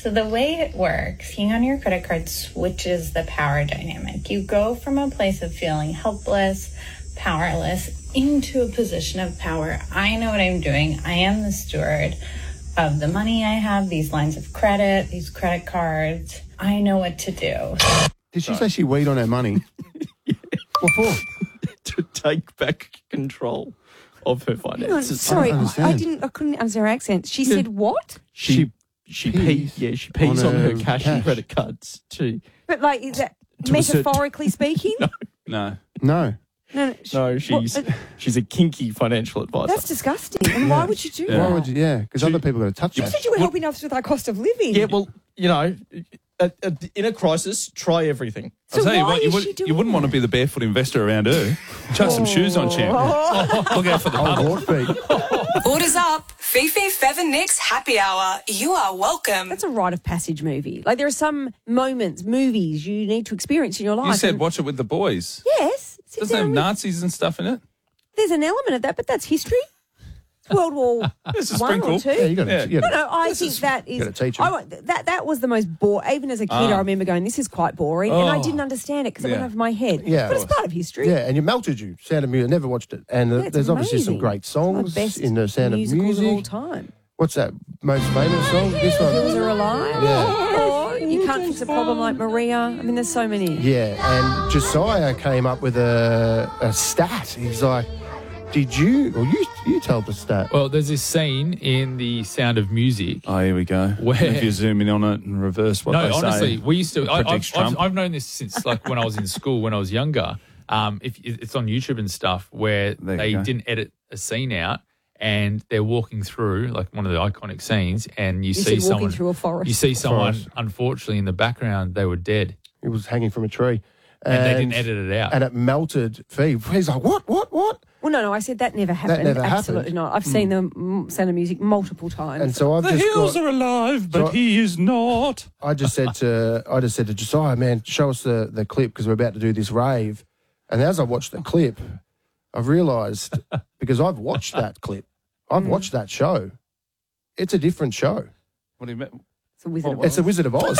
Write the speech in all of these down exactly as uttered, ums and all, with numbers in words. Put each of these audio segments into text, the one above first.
So the way it works, keying on your credit card switches the power dynamic. You go from a place of feeling helpless, powerless, into a position of power. I know what I'm doing. I am the steward of the money I have, these lines of credit, these credit cards. I know what to do. Did she say she weed on her money? Yeah. What for? To take back control of her finances. Sorry, I, I, I didn't. I couldn't understand her accent. She Yeah. said what? She She she pees pees. Yeah, she pees on on, her her cash, cash. and credit cards too. But like, is that To a certain- metaphorically speaking? No. No. No. No, no, sh- No, she's what- uh, she's a kinky financial advisor. that's disgusting. And why would you do Yeah. that? Why would you? Yeah, because other people got to touch You that. said you were helping us with our cost of living. Yeah, well, you know, at, at, in a crisis, try everything. So I'll tell you why what, you, is would, she doing you wouldn't want to that? be the barefoot investor around her. Chuck some shoes on, champ. Look out for the Oh, puddle. Ward feet. Orders up. Fifi, Fev and Nick's happy hour. You are welcome. That's a rite of passage movie. Like there are some moments, movies you need to experience in your life. You said and- watch it with the boys. Yes. sit Doesn't it down have with- Nazis and stuff in it? There's an element of that, but that's history. It's World War There's a One sprinkle. or two. Yeah, you got to. Yeah. You No, gotta, no, I think that is. gotta teach 'em. I want, that that was the most boring. Even as a kid, I Ah. remember going, "This is quite boring," and I Oh. didn't understand it because it went Yeah. over my head. Yeah. but it's part of history. yeah, and you melted you. Sound of Music. Never watched it. And uh, Yeah, it's there's obviously some amazing. great It's one of songs the best in the Sound of musicals Music. of all time. What's that most famous song? This one. Hills Are Alive. Yeah. Or You Can't Fix a Problem Like Maria. I mean, there's so many. Yeah, and Josiah came up with a, a stat. He's like, did you, or you, you told the stat. Well, there's this scene in The Sound of Music. Oh, here we go. Where- If you zoom in on it and reverse what no, they honestly, say. we used to. it I, I've, predicts I've, Trump. I've known this since like when I was in school, when I was younger. Um, if it's on YouTube and stuff, where There you they go. didn't edit a scene out, and they're walking through like one of the iconic scenes, and you, You see said walking someone through a forest. You see someone, Forest. unfortunately, in the background, they were dead, It was hanging from a tree. and, they didn't edit it out. And it melted Fee. He's like, what, what, what? Well, no, no, I said that never happened. never Absolutely happened. not. I've seen the mm, Sound of Music multiple times. And so I've the just hills got, are alive, but So- he is not. I just said to I just said to Josiah, man, show us the, the clip because we're about to do this rave. And as I watched the clip, I've realised because I've watched that clip, I've watched that show. It's a different show. What do you mean? it's a Wizard of It's the Wizard of Oz.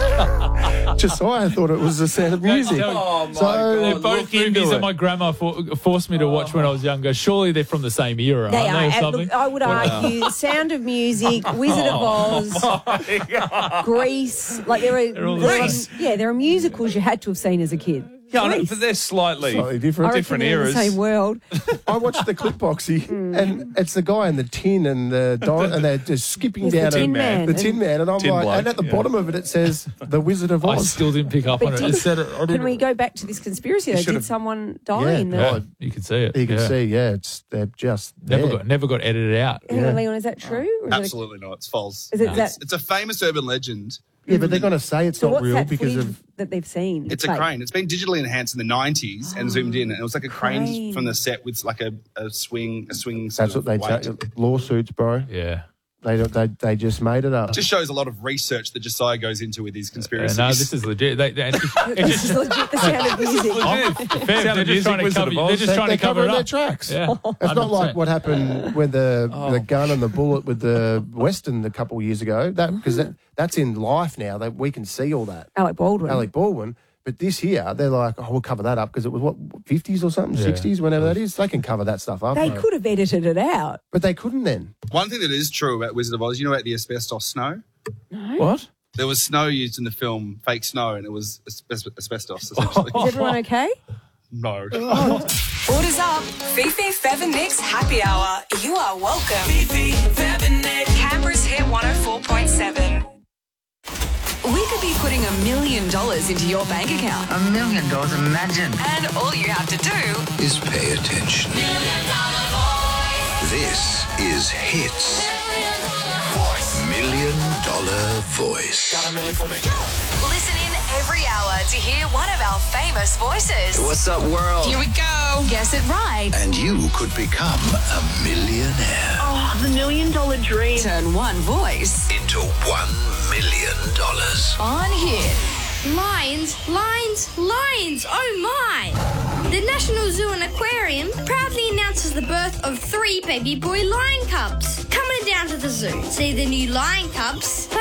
Josiah thought it was the Sound of Music. Oh, my So- God. They're both Look into movies it. that my grandma for, forced me to watch when I was younger. Surely they're from the same era, They aren't are. they, or And something? look, I would argue Sound of Music, Wizard of Oz, Grease. Like there are, all the there are same. yeah, there are musicals you had to have seen as a kid. Yeah, I know, Grease. but they're slightly, Slightly different. I reckon different they're in eras. the same world. I watched the clip, Boxy, and it's the guy in the tin and the Dor- and they're just skipping He's the down Tin a- Man. the Tin Man, and I'm Tin like, bloke, and at the yeah. bottom of it, it says the Wizard of I Oz. still didn't pick up But on it. did- It said it- I Can didn't- we go back to this conspiracy? Though? should've- Did someone die Yeah. in the? Yeah, Oh, you could see it. You can yeah. see, yeah, it's they're just Never there. got never got edited out. Hang on, Yeah. Leon, is that true? Or is it a- Absolutely not. It's false. Is it No. that? It's a famous urban legend. Yeah, but they're going to say it's So not what's real that because footage of. that they've seen? It's a fake? crane. It's been digitally enhanced in the nineties and zoomed in. And it was like a crane, Crane. from the set with like a, a swing, a swing. sort That's what of they weight. say. Lawsuits, bro. Yeah. They don't. They they just made it up. Just shows a lot of research that Josiah goes into with these Uh, conspiracies. no, this is legit. They, they, it This is legit. The Sound of Music. I'm- Feb, they're Sound of just Music, trying to Wizard cover. of They're Oz. just They- trying they're to cover covering it their up. tracks. Yeah, It's not like one hundred percent. what happened with the the gun and the bullet with the Western a couple of years ago. That because that, that's in life now. That we can see all that. Alec Baldwin. Alec Baldwin. But this here, they're like, oh, we'll cover that up because it was what fifties or something, Yeah. sixties, whenever that is. They can cover that stuff up. They mate. could have edited it out. but they couldn't then. One thing that is true about Wizard of Oz, you know about the asbestos snow? What? There was snow used in the film, fake snow, and it was asbes- asbestos, essentially. Is everyone okay? No. Orders up. Fifi, Fev and Nick's happy hour. You are welcome. Fifi, Fev and Nick. Canberra's Hit one oh four point seven. We could be putting a million dollars into your bank account. A million dollars, imagine. And all you have to do is pay attention. This is Hits. Million Dollar Voice. listen in every hour to hear one of our famous voices. What's up, world? Here we go. Guess it right. And you could become a millionaire Oh, the million dollar dream. Turn one voice into one million dollars. on Hit. Lions, lions, lions, oh my! The National Zoo and Aquarium proudly announces the birth of three baby boy lion cubs. Coming down to the zoo, see the new lion cubs